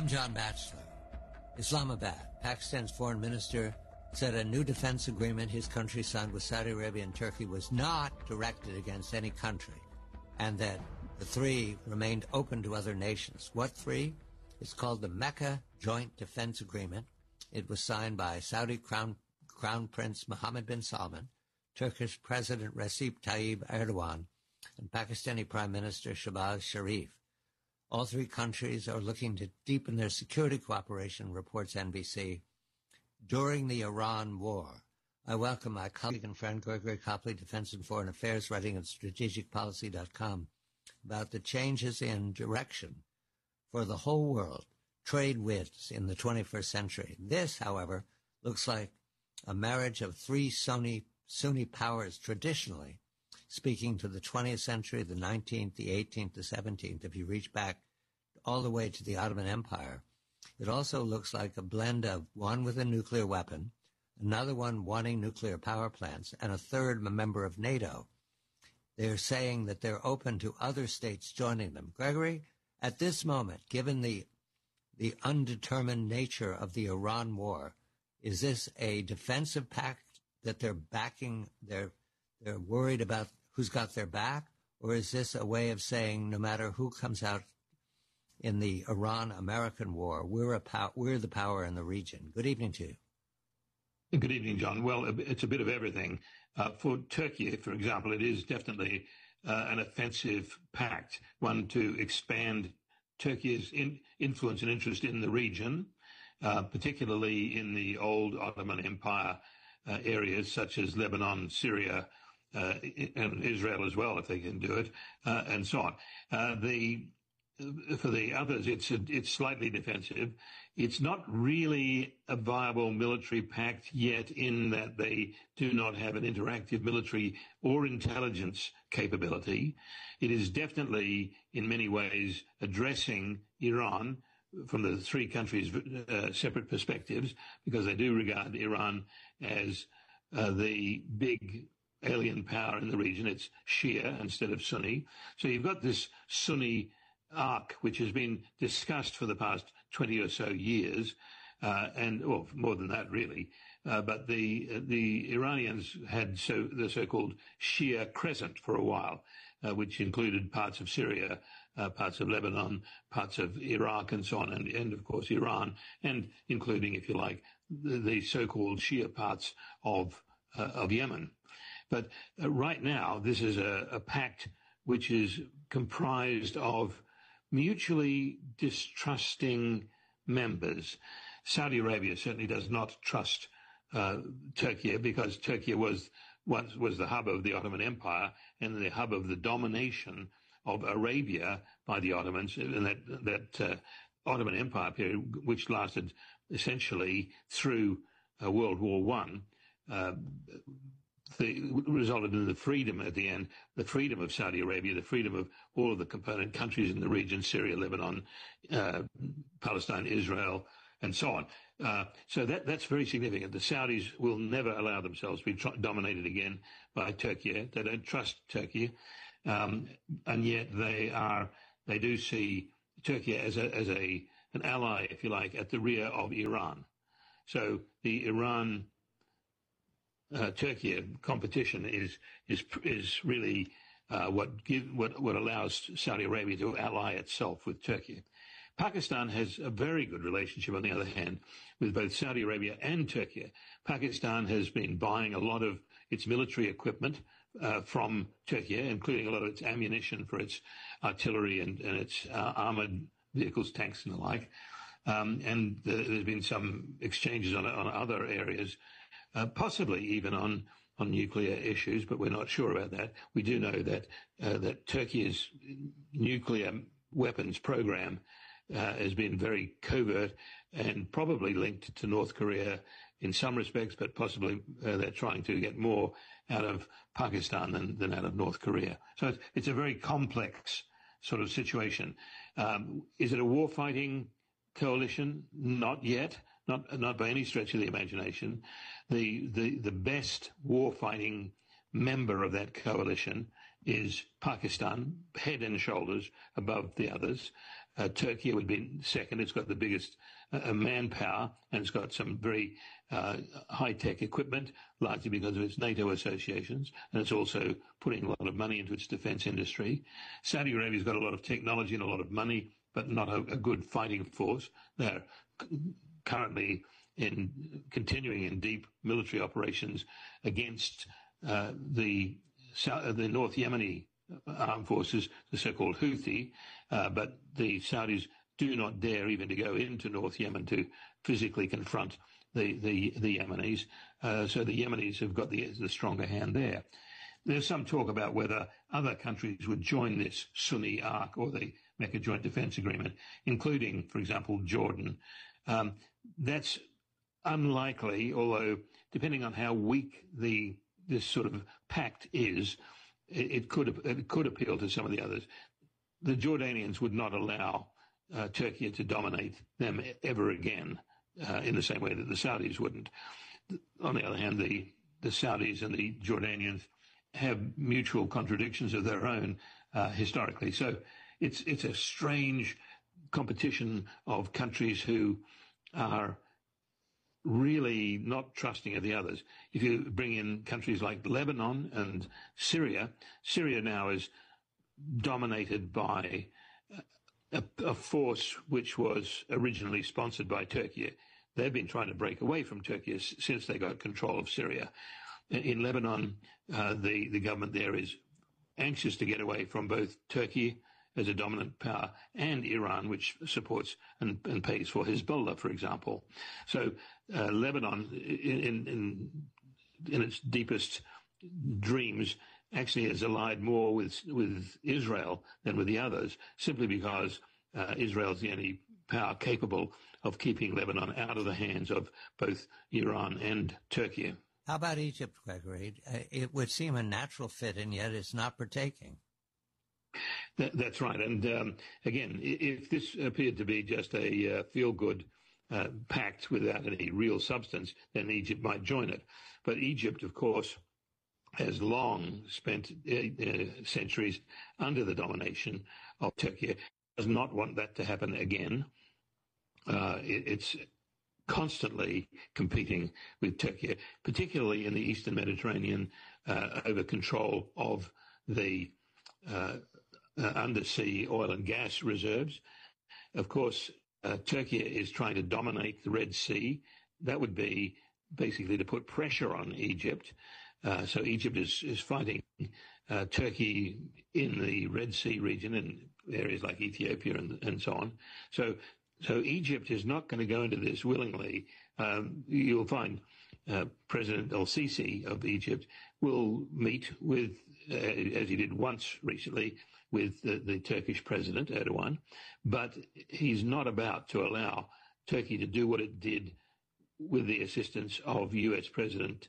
I'm John Batchelor. Islamabad, Pakistan's foreign minister, said a new defense agreement his country signed with Saudi Arabia and Turkey was not directed against any country, and that the three remained open to other nations. What three? It's called the Mecca Joint Defense Agreement. It was signed by Saudi Crown Prince Mohammed bin Salman, Turkish President Recep Tayyip Erdogan, and Pakistani Prime Minister Shehbaz Sharif. All three countries are looking to deepen their security cooperation, reports NBC. During the Iran war, I welcome my colleague and friend Gregory Copley, Defense and Foreign Affairs, writing at strategicpolicy.com about the changes in direction for the whole world, trade winds in the 21st century. This, however, looks like a marriage of three Sunni powers traditionally, speaking to the 20th century, the 19th, the 18th, the 17th. If you reach back all the way to the Ottoman Empire, it also looks like a blend of one with a nuclear weapon, another one wanting nuclear power plants, and a third a member of NATO. They're saying that they're open to other states joining them. Gregory, at this moment, given the undetermined nature of the Iran war, is this a defensive pact that they're backing? They're worried about who's got their back, or is this a way of saying no matter who comes out in the Iran-American war, we're the power in the region? Good evening to you. Good evening, John. Well, it's a bit of everything. For Turkey, for example, it is definitely an offensive pact, one to expand Turkey's influence and interest in the region, particularly in the old Ottoman Empire areas such as Lebanon, Syria, and Israel as well, if they can do it, and so on. For the others, it's slightly defensive. It's not really a viable military pact yet, in that they do not have an interactive military or intelligence capability. It is definitely, in many ways, addressing Iran from the three countries' separate perspectives, because they do regard Iran as the big alien power in the region. It's Shia instead of Sunni. So you've got this Sunni arc, which has been discussed for the past 20 or so years, or more than that, really. But the Iranians had the so-called Shia crescent for a while, which included parts of Syria, parts of Lebanon, parts of Iraq, and so on, and of course Iran, and including, if you like, the so-called Shia parts of Yemen. But right now, this is a pact which is comprised of mutually distrusting members. Saudi Arabia certainly does not trust Turkey, because Turkey was the hub of the Ottoman Empire and the hub of the domination of Arabia by the Ottomans, and that Ottoman Empire period, which lasted essentially through World War One, resulted in the freedom at the end, the freedom of Saudi Arabia, the freedom of all of the component countries in the region, Syria, Lebanon, Palestine, Israel, and so on. So that's very significant. The Saudis will never allow themselves to be dominated again by Turkey. They don't trust Turkey, and yet they do see Turkey as an ally, if you like, at the rear of Iran. So the Iran Turkey competition is really what allows Saudi Arabia to ally itself with Turkey. Pakistan has a very good relationship, on the other hand, with both Saudi Arabia and Turkey. Pakistan has been buying a lot of its military equipment from Turkey, including a lot of its ammunition for its artillery and its armored vehicles, tanks, and the like. And there's been some exchanges on other areas, possibly even on nuclear issues, but we're not sure about that. We do know that Turkey's nuclear weapons program has been very covert and probably linked to North Korea in some respects, but possibly they're trying to get more out of Pakistan than out of North Korea. So it's a very complex sort of situation. Is it a war-fighting coalition? Not yet, not by any stretch of the imagination. The best war-fighting member of that coalition is Pakistan, head and shoulders above the others. Turkey would be second. It's got the biggest manpower, and it's got some very high-tech equipment, largely because of its NATO associations, and it's also putting a lot of money into its defense industry. Saudi Arabia's got a lot of technology and a lot of money, but not a good fighting force. They're currently continuing in deep military operations against the North Yemeni armed forces, the so-called Houthi, but the Saudis do not dare even to go into North Yemen to physically confront the Yemenis. So the Yemenis have got the stronger hand there. There's some talk about whether other countries would join this Sunni arc or the Mecca Joint Defense Agreement, including, for example, Jordan. That's unlikely, although depending on how weak this sort of pact is, it could appeal to some of the others. The Jordanians would not allow Turkey to dominate them ever again in the same way that the Saudis wouldn't. On the other hand, the Saudis and the Jordanians have mutual contradictions of their own historically. So it's a strange competition of countries who are really not trusting of the others. If you bring in countries like Lebanon and Syria now is dominated by a force which was originally sponsored by Turkey. They've been trying to break away from Turkey since they got control of Syria. In Lebanon, the government there is anxious to get away from both Turkey as a dominant power and Iran, which supports and pays for Hezbollah, for example. So Lebanon, in its deepest dreams, actually has allied more with Israel than with the others, simply because Israel is the only power capable of keeping Lebanon out of the hands of both Iran and Turkey. How about Egypt, Gregory? It would seem a natural fit, and yet it's not partaking. That's right. And again, if this appeared to be just a feel-good pact without any real substance, then Egypt might join it. But Egypt, of course, has long spent centuries under the domination of Turkey, does not want that to happen again. It's constantly competing with Turkey, particularly in the Eastern Mediterranean, over control of the undersea oil and gas reserves. Of course, Turkey is trying to dominate the Red Sea. That would be basically to put pressure on Egypt. So Egypt is fighting Turkey in the Red Sea region and areas like Ethiopia and so on. So Egypt is not going to go into this willingly. You'll find President El-Sisi of Egypt will meet with, as he did once recently, with the Turkish president, Erdogan, but he's not about to allow Turkey to do what it did with the assistance of U.S. President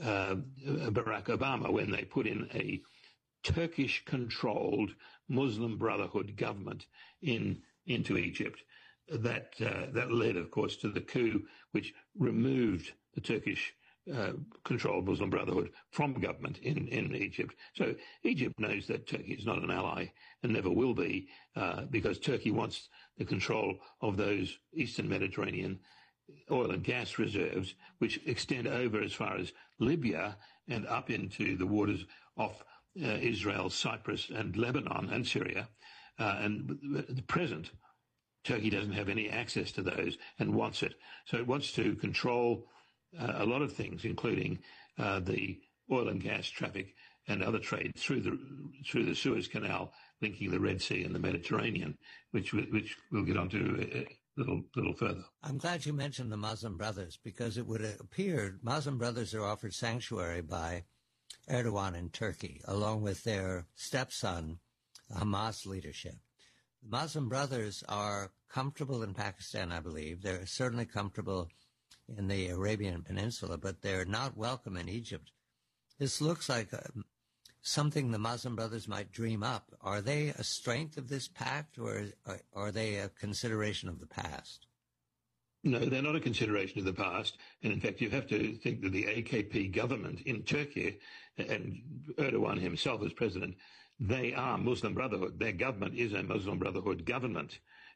Barack Obama when they put in a Turkish-controlled Muslim Brotherhood government into Egypt. That led, of course, to the coup, which removed the Turkish controlled Muslim Brotherhood from government in Egypt. So Egypt knows that Turkey is not an ally and never will be, because Turkey wants the control of those Eastern Mediterranean oil and gas reserves, which extend over as far as Libya and up into the waters off Israel, Cyprus, and Lebanon and Syria. And at the present, Turkey doesn't have any access to those and wants it. So it wants to control a lot of things, including the oil and gas traffic and other trade through the Suez Canal, linking the Red Sea and the Mediterranean, which we'll get onto a little further. I'm glad you mentioned the Muslim Brothers, because it would appear Muslim Brothers are offered sanctuary by Erdogan in Turkey, along with their stepson, Hamas leadership. The Muslim Brothers are comfortable in Pakistan, I believe. They're certainly comfortable in the Arabian Peninsula, but they're not welcome in Egypt. This looks like something the Muslim Brothers might dream up. Are they a strength of this pact, or are they a consideration of the past? No, they're not a consideration of the past. And in fact, you have to think that the AKP government in Turkey, and Erdogan himself as president, they are Muslim Brotherhood. Their government is a Muslim Brotherhood government.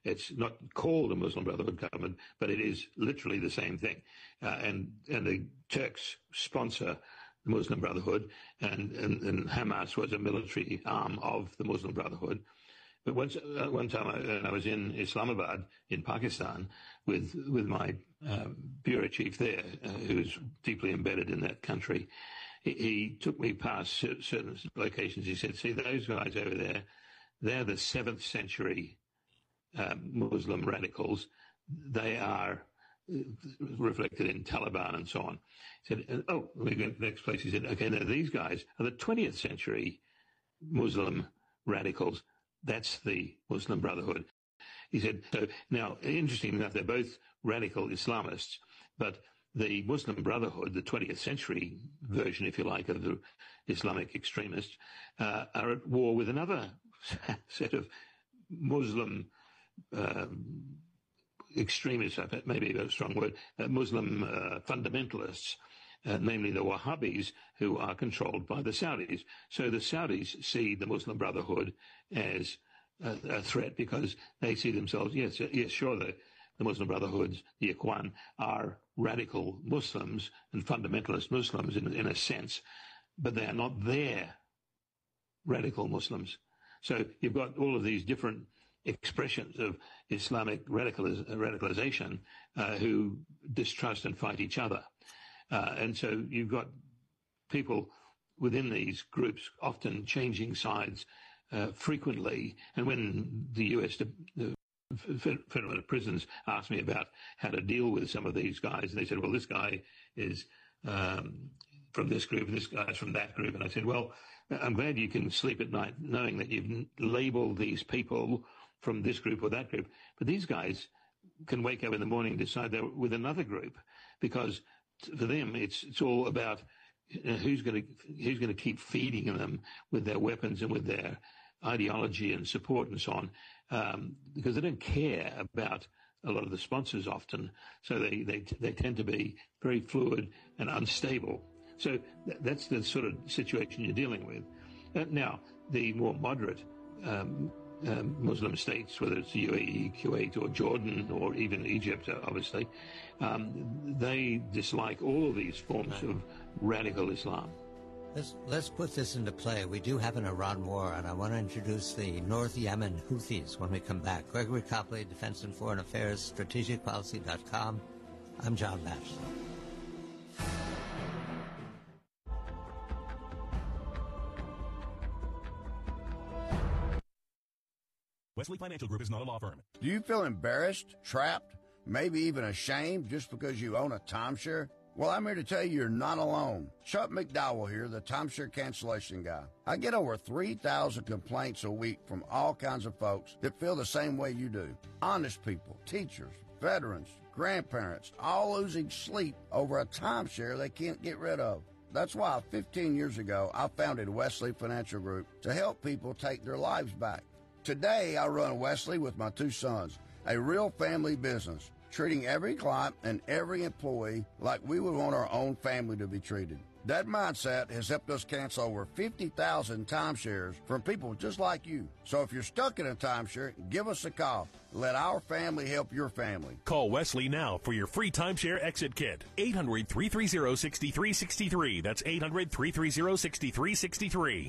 It's not called a Muslim Brotherhood government, but it is literally the same thing. And the Turks sponsor the Muslim Brotherhood, and Hamas was a military arm of the Muslim Brotherhood. But one time I was in Islamabad in Pakistan with my bureau chief there, who's deeply embedded in that country. He took me past certain locations. He said, "See those guys over there? They're the 7th century Muslim radicals. They are reflected in Taliban and so on." He said, "Oh, we go to the next place." He said, "Okay, now these guys are the 20th century Muslim radicals. That's the Muslim Brotherhood." He said, so now, interesting enough, they're both radical Islamists, but the Muslim Brotherhood, the 20th century version, if you like, of the Islamic extremists, are at war with another set of Muslim extremists, maybe a strong word, Muslim fundamentalists, namely the Wahhabis, who are controlled by the Saudis. So the Saudis see the Muslim Brotherhood as a threat because they see themselves, yes, sure, the Muslim Brotherhoods, the Ikhwan, are radical Muslims and fundamentalist Muslims in a sense, but they are not their radical Muslims. So you've got all of these different expressions of Islamic radicalization who distrust and fight each other. And so you've got people within these groups often changing sides frequently. And when the U.S. Federal Prisons asked me about how to deal with some of these guys, and they said, well, this guy is from this group, this guy's from that group. And I said, well, I'm glad you can sleep at night knowing that you've labeled these people from this group or that group. But these guys can wake up in the morning and decide they're with another group, because for them it's all about who's going to keep feeding them with their weapons and with their ideology and support and so on, because they don't care about a lot of the sponsors often. So they tend to be very fluid and unstable. So that's the sort of situation you're dealing with. Now, the more moderate Muslim states, whether it's the UAE, Kuwait, or Jordan, or even Egypt, obviously, they dislike all of these forms of radical Islam. Let's put this into play. We do have an Iran war, and I want to introduce the North Yemen Houthis when we come back. Gregory Copley, Defense and Foreign Affairs, strategicpolicy.com. I'm John Batchelor. Wesley Financial Group is not a law firm. Do you feel embarrassed, trapped, maybe even ashamed just because you own a timeshare? Well, I'm here to tell you you're not alone. Chuck McDowell here, the timeshare cancellation guy. I get over 3,000 complaints a week from all kinds of folks that feel the same way you do. Honest people, teachers, veterans, grandparents, all losing sleep over a timeshare they can't get rid of. That's why 15 years ago, I founded Wesley Financial Group to help people take their lives back. Today, I run Wesley with my 2 sons, a real family business, treating every client and every employee like we would want our own family to be treated. That mindset has helped us cancel over 50,000 timeshares from people just like you. So if you're stuck in a timeshare, give us a call. Let our family help your family. Call Wesley now for your free timeshare exit kit. 800-330-6363. That's 800-330-6363.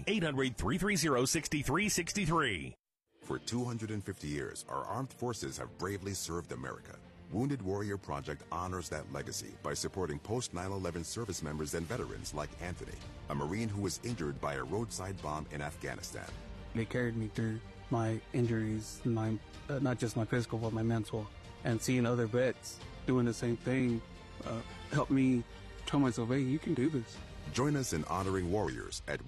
800-330-6363. For 250 years, our armed forces have bravely served America. Wounded Warrior Project honors that legacy by supporting post-9/11 service members and veterans like Anthony, a Marine who was injured by a roadside bomb in Afghanistan. They carried me through my injuries, not just my physical, but my mental. And seeing other vets doing the same thing helped me tell myself, hey, you can do this. Join us in honoring warriors at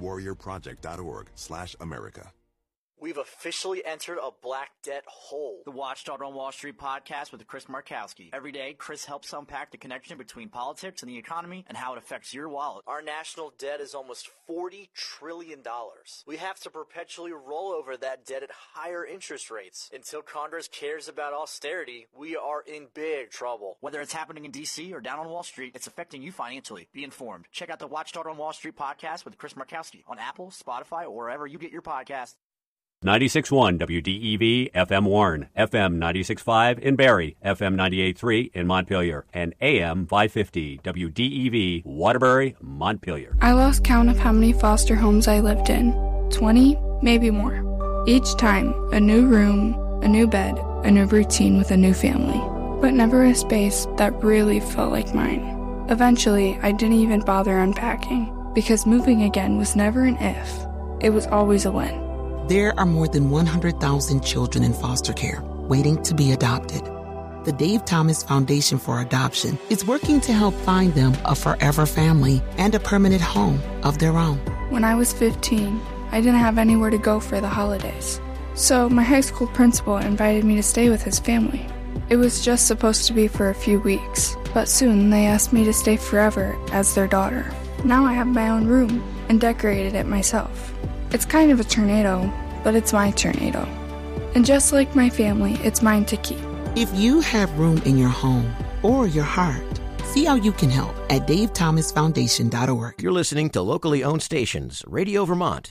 woundedwarriorproject.org/America. We've officially entered a black debt hole. The Watchdog on Wall Street podcast with Chris Markowski. Every day, Chris helps unpack the connection between politics and the economy and how it affects your wallet. Our national debt is almost $40 trillion. We have to perpetually roll over that debt at higher interest rates. Until Congress cares about austerity, we are in big trouble. Whether it's happening in D.C. or down on Wall Street, it's affecting you financially. Be informed. Check out the Watchdog on Wall Street podcast with Chris Markowski on Apple, Spotify, or wherever you get your podcasts. 96.1 WDEV FM Warren, FM 96.5 in Barrie, FM 98.3 in Montpelier, and AM 550 WDEV Waterbury, Montpelier. I lost count of how many foster homes I lived in. 20, maybe more. Each time, a new room, a new bed, a new routine with a new family. But never a space that really felt like mine. Eventually, I didn't even bother unpacking, because moving again was never an if. It was always a when. There are more than 100,000 children in foster care waiting to be adopted. The Dave Thomas Foundation for Adoption is working to help find them a forever family and a permanent home of their own. When I was 15, I didn't have anywhere to go for the holidays. So my high school principal invited me to stay with his family. It was just supposed to be for a few weeks, but soon they asked me to stay forever as their daughter. Now I have my own room and decorated it myself. It's kind of a tornado, but it's my tornado. And just like my family, it's mine to keep. If you have room in your home or your heart, see how you can help at davethomasfoundation.org. You're listening to locally owned stations, Radio Vermont,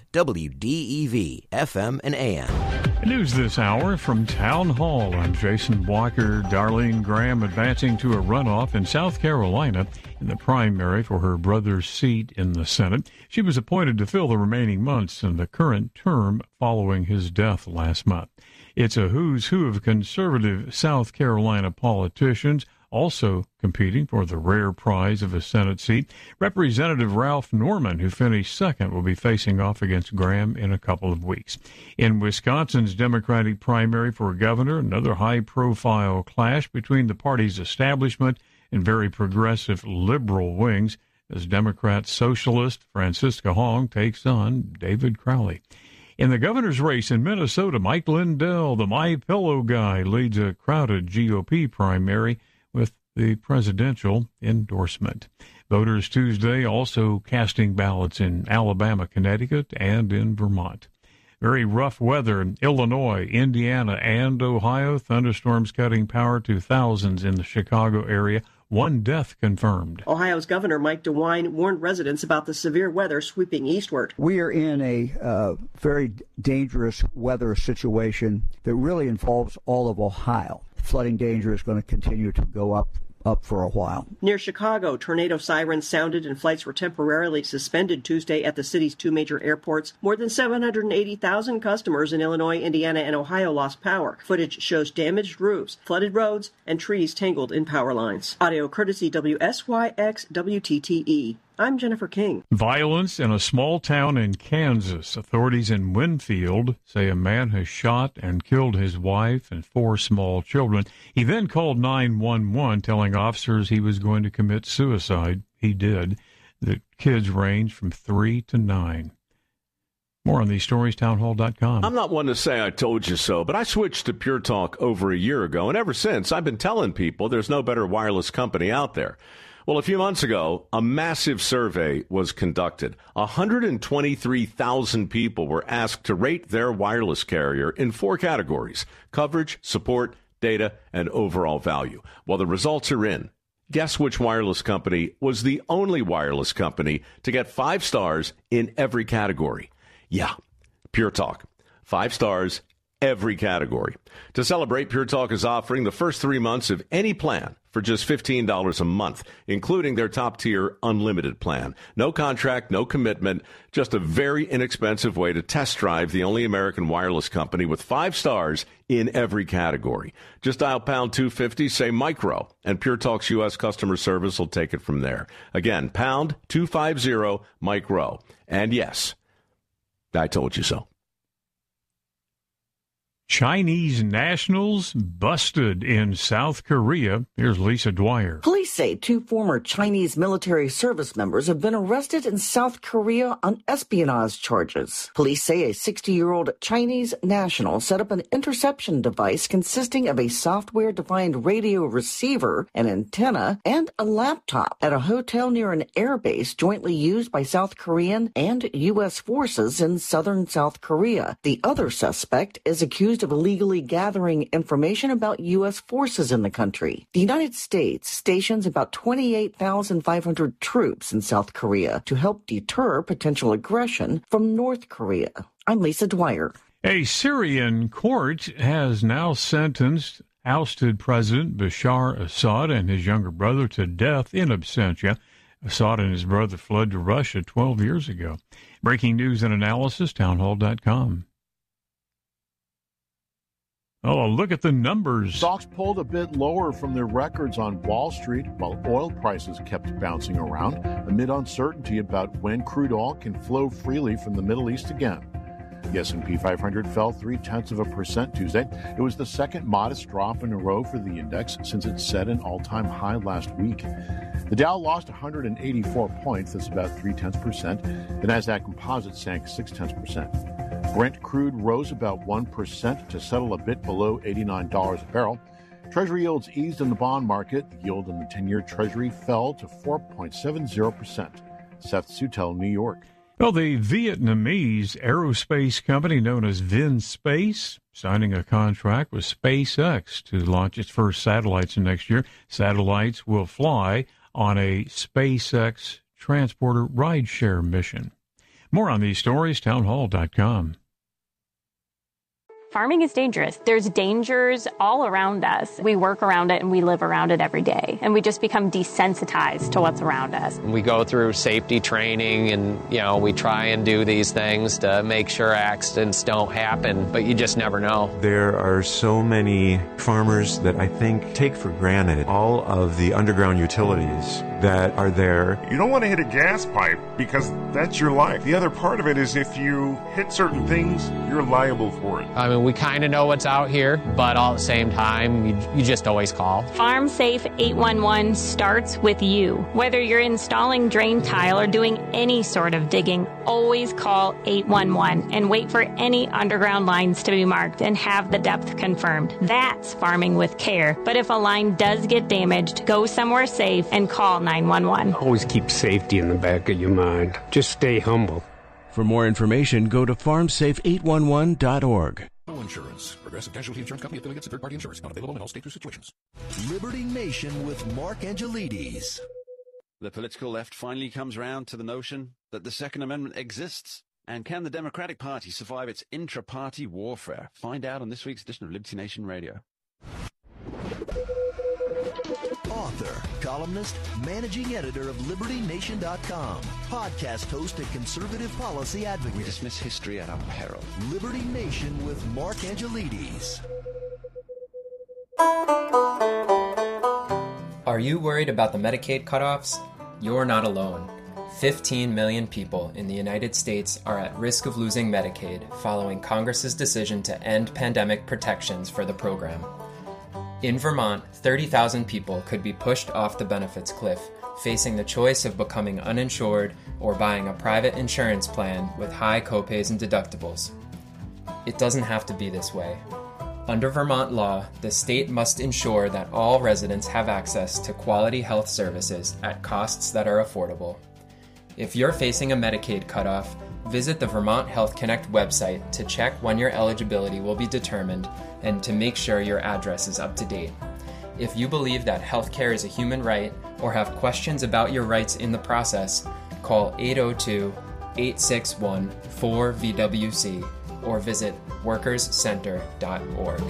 WDEV, FM and AM. News this hour from Town Hall. I'm Jason Walker. Darlene Graham advancing to a runoff in South Carolina in the primary for her brother's seat in the Senate. She was appointed to fill the remaining months in the current term following his death last month. It's a who's who of conservative South Carolina politicians also competing for the rare prize of a Senate seat. Representative Ralph Norman, who finished second, will be facing off against Graham in a couple of weeks. In Wisconsin's Democratic primary for governor, another high-profile clash between the party's establishment and very progressive liberal wings as Democrat socialist Francisca Hong takes on David Crowley. In the governor's race in Minnesota, Mike Lindell, the My Pillow guy, leads a crowded GOP primary with the presidential endorsement. Voters Tuesday also casting ballots in Alabama, Connecticut, and in Vermont. Very rough weather in Illinois, Indiana, and Ohio. Thunderstorms cutting power to thousands in the Chicago area. One death confirmed. Ohio's Governor Mike DeWine warned residents about the severe weather sweeping eastward. We are in a very dangerous weather situation that really involves all of Ohio. Flooding danger is going to continue to go up for a while. Near Chicago, tornado sirens sounded and flights were temporarily suspended Tuesday at the city's two major airports. More than 780,000 customers in Illinois, Indiana, and Ohio lost power. Footage shows damaged roofs, flooded roads, and trees tangled in power lines. Audio courtesy WSYX WTTE. I'm Jennifer King. Violence in a small town in Kansas. Authorities in Winfield say a man has shot and killed his wife and 4 small children. He then called 911, telling officers he was going to commit suicide. He did. The kids range from 3 to 9. More on these stories, townhall.com. I'm not one to say I told you so, but I switched to Pure Talk over a year ago, and ever since, I've been telling people there's no better wireless company out there. Well, a few months ago, a massive survey was conducted. 123,000 people were asked to rate their wireless carrier in 4 categories: coverage, support, data, and overall value. Well, the results are in. Guess which wireless company was the only wireless company to get 5 stars in every category? Yeah, Pure Talk. 5 stars, every category. To celebrate, Pure Talk is offering the first 3 months of any plan for just $15 a month, including their top-tier unlimited plan. No contract, no commitment, just a very inexpensive way to test drive the only American wireless company with 5 stars in every category. Just dial pound 250, say micro, and Pure Talk's U.S. customer service will take it from there. Again, pound 250 micro. And yes, I told you so. Chinese nationals busted in South Korea. Here's Lisa Dwyer. Police say 2 former Chinese military service members have been arrested in South Korea on espionage charges. Police say a 60-year-old Chinese national set up an interception device consisting of a software-defined radio receiver, an antenna, and a laptop at a hotel near an airbase jointly used by South Korean and U.S. forces in southern South Korea. The other suspect is accused of illegally gathering information about U.S. forces in the country. The United States stations about 28,500 troops in South Korea to help deter potential aggression from North Korea. I'm Lisa Dwyer. A Syrian court has now sentenced ousted President Bashar Assad and his younger brother to death in absentia. Assad and his brother fled to Russia 12 years ago. Breaking news and analysis, townhall.com. Oh, look at the numbers. Stocks pulled a bit lower from their records on Wall Street, while oil prices kept bouncing around amid uncertainty about when crude oil can flow freely from the Middle East again. The S&P 500 fell 0.3% Tuesday. It was the second modest drop in a row for the index since it set an all-time high last week. The Dow lost 184 points, that's about 0.3%. The Nasdaq Composite sank 0.6%. Brent crude rose about 1% to settle a bit below $89 a barrel. Treasury yields eased in the bond market. The yield in the 10-year Treasury fell to 4.70%. Seth Sutel, New York. Well, the Vietnamese aerospace company known as VinSpace signing a contract with SpaceX to launch its first satellites next year. Satellites will fly on a SpaceX transporter rideshare mission. More on these stories, townhall.com. Farming is dangerous. There's dangers all around us. We work around it and we live around it every day. And we just become desensitized to what's around us. We go through safety training and, we try and do these things to make sure accidents don't happen, but you just never know. There are so many farmers that I think take for granted all of the underground utilities that are there. You don't want to hit a gas pipe because that's your life. The other part of it is if you hit certain things, you're liable for it. I mean, we kind of know what's out here, but all at the same time, you just always call. Farm Safe 811 starts with you. Whether you're installing drain tile or doing any sort of digging, always call 811 and wait for any underground lines to be marked and have the depth confirmed. That's farming with care. But if a line does get damaged, go somewhere safe and call 911. Always keep safety in the back of your mind. Just stay humble. For more information, go to farmsafe811.org. Insurance. Progressive Casualty Insurance Company affiliates and third-party insurance. Not available in all states or situations. Liberty Nation with Mark Angelides. The political left finally comes round to the notion that the Second Amendment exists. And can the Democratic Party survive its intra-party warfare? Find out on this week's edition of Liberty Nation Radio. Author, columnist, managing editor of LibertyNation.com, podcast host and conservative policy advocate. We dismiss history at our peril. Liberty Nation with Mark Angelides. Are you worried about the Medicaid cutoffs? You're not alone. 15 million people in the United States are at risk of losing Medicaid following Congress's decision to end pandemic protections for the program. In Vermont, 30,000 people could be pushed off the benefits cliff, facing the choice of becoming uninsured or buying a private insurance plan with high copays and deductibles. It doesn't have to be this way. Under Vermont law, the state must ensure that all residents have access to quality health services at costs that are affordable. If you're facing a Medicaid cutoff, visit the Vermont Health Connect website to check when your eligibility will be determined and to make sure your address is up to date. If you believe that healthcare is a human right or have questions about your rights in the process, call 802-861-4VWC or visit workerscenter.org.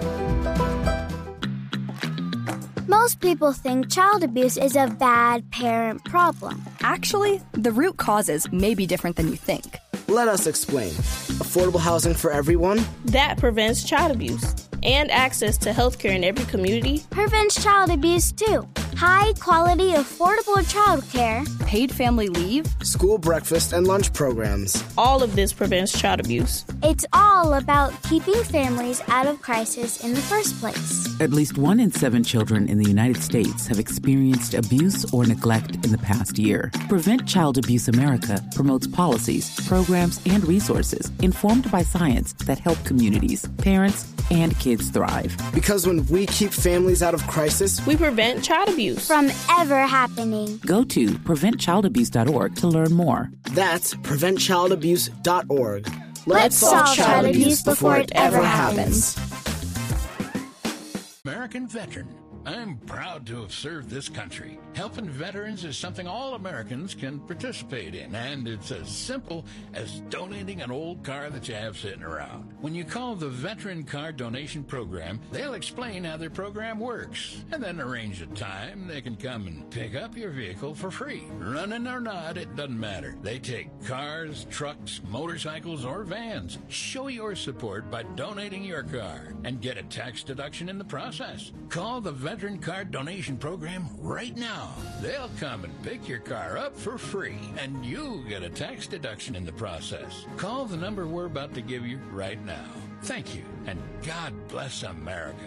Most people think child abuse is a bad parent problem. Actually, the root causes may be different than you think. Let us explain. Affordable housing for everyone? That prevents child abuse. And access to healthcare in every community prevents child abuse too. High quality, affordable childcare, paid family leave, school breakfast and lunch programs. All of this prevents child abuse. It's all about keeping families out of crisis in the first place. At least 1 in 7 children in the United States have experienced abuse or neglect in the past year. Prevent Child Abuse America promotes policies, programs, and resources informed by science that help communities, parents, and kids thrive. Because when we keep families out of crisis, we prevent child abuse from ever happening. Go to preventchildabuse.org to learn more. That's preventchildabuse.org. Let's solve child abuse before it ever happens. American veteran. I'm proud to have served this country. Helping veterans is something all Americans can participate in, and it's as simple as donating an old car that you have sitting around. When you call the Veteran Car Donation Program, they'll explain how their program works, and then arrange a time they can come and pick up your vehicle for free. Running or not, it doesn't matter. They take cars, trucks, motorcycles, or vans. Show your support by donating your car and get a tax deduction in the process. Call the Veteran Car Donation Program right now. They'll come and pick your car up for free, and you get a tax deduction in the process. Call the number we're about to give you right now. Thank you, and God bless America.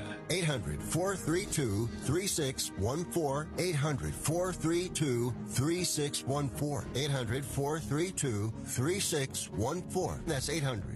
800-432-3614. 800-432-3614. 800-432-3614. That's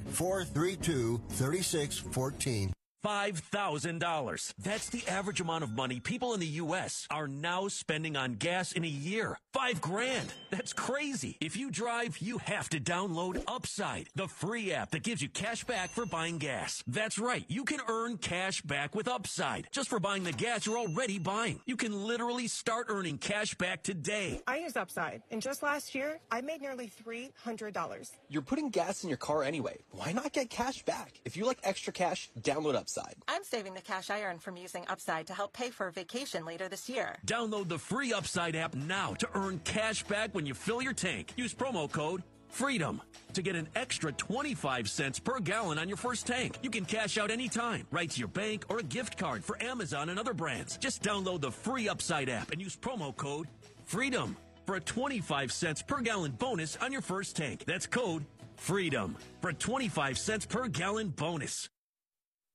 800-432-3614. $5,000. That's the average amount of money people in the U.S. are now spending on gas in a year. $5,000. That's crazy. If you drive, you have to download Upside, the free app that gives you cash back for buying gas. That's right. You can earn cash back with Upside just for buying the gas you're already buying. You can literally start earning cash back today. I use Upside, and just last year, I made nearly $300. You're putting gas in your car anyway. Why not get cash back? If you like extra cash, download Upside. I'm saving the cash I earn from using Upside to help pay for a vacation later this year. Download the free Upside app now to earn cash back when you fill your tank. Use promo code FREEDOM to get an extra 25 cents per gallon on your first tank. You can cash out anytime, right to your bank or a gift card for Amazon and other brands. Just download the free Upside app and use promo code FREEDOM for a 25 cents per gallon bonus on your first tank. That's code FREEDOM for a 25 cents per gallon bonus.